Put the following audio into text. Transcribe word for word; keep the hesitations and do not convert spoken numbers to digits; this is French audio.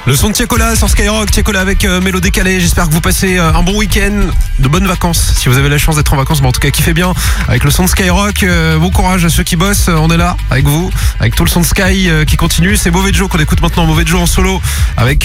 Le son de Tiakola sur Skyrock, Tiakola avec euh, Mélo décalé. J'espère que vous passez euh, un bon week-end, de bonnes vacances. Si vous avez la chance d'être en vacances, mais en tout cas kiffez bien avec le son de Skyrock. Euh, bon courage à ceux qui bossent, on est là avec vous, avec tout le son de Sky euh, qui continue. C'est Mauvais Joe qu'on écoute maintenant, Mauvais Joe en solo avec